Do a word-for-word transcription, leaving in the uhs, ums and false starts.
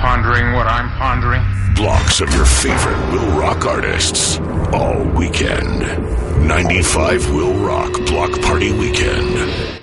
pondering what I'm pondering? Blocks of your favorite Will Rock artists. All weekend. ninety-five Will Rock Block Party Weekend.